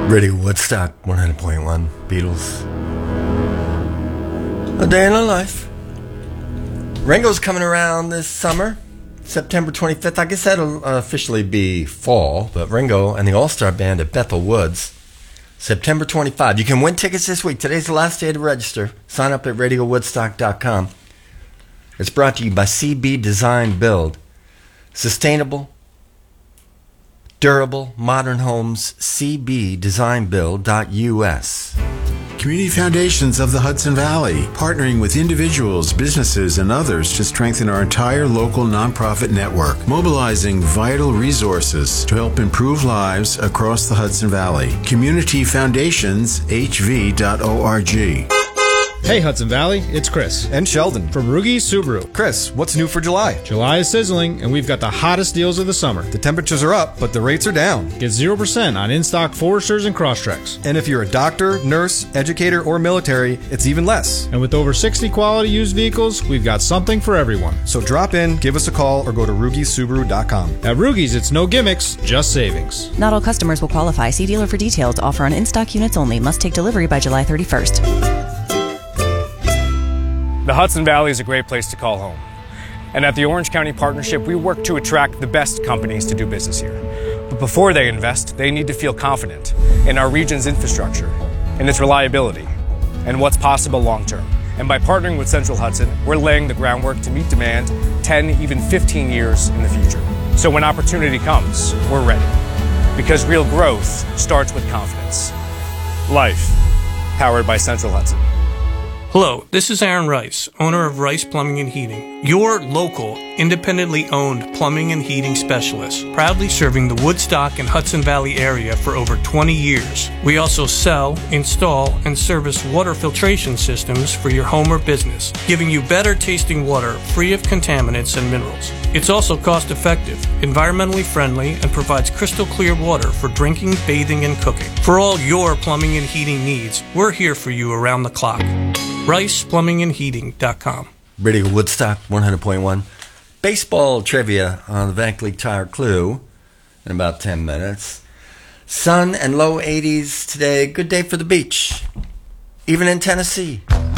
Radio Woodstock 100.1 Beatles. A Day in the Life. Ringo's coming around this summer, September 25th. I guess that'll officially be fall, but Ringo and the All-Star Band at Bethel Woods, September 25. You can win tickets this week. Today's the last day to register. Sign up at radiowoodstock.com. It's brought to you by CB Design Build. Sustainable, durable, modern homes, cbdesignbuild.us. Community Foundations of the Hudson Valley, partnering with individuals, businesses, and others to strengthen our entire local nonprofit network, mobilizing vital resources to help improve lives across the Hudson Valley. CommunityFoundationshv.org. Hey Hudson Valley, it's Chris. And Sheldon. From Rugi Subaru. Chris, what's new for July? July is sizzling, and we've got the hottest deals of the summer. The temperatures are up, but the rates are down. Get 0% on in-stock Foresters and Crosstreks. And if you're a doctor, nurse, educator, or military, it's even less. And with over 60 quality used vehicles, we've got something for everyone. So drop in, give us a call, or go to RugiSubaru.com. At Rugi's, it's no gimmicks, just savings. Not all customers will qualify. See dealer for details. Offer on in-stock units only. Must take delivery by July 31st. The Hudson Valley is a great place to call home. And at the Orange County Partnership, we work to attract the best companies to do business here. But before they invest, they need to feel confident in our region's infrastructure, in its reliability, and what's possible long term. And by partnering with Central Hudson, we're laying the groundwork to meet demand 10, even 15 years in the future. So when opportunity comes, we're ready. Because real growth starts with confidence. Life, powered by Central Hudson. Hello, this is Aaron Rice, owner of Rice Plumbing and Heating, your local, independently owned plumbing and heating specialist, proudly serving the Woodstock and Hudson Valley area for over 20 years. We also sell, install, and service water filtration systems for your home or business, giving you better tasting water free of contaminants and minerals. It's also cost effective, environmentally friendly, and provides crystal clear water for drinking, bathing, and cooking. For all your plumbing and heating needs, we're here for you around the clock. RicePlumbingandHeating.com. Radio Woodstock 100.1. Baseball trivia on the Vac League Tire Clue in about 10 minutes. Sun and low 80s today. Good day for the beach, even in Tennessee.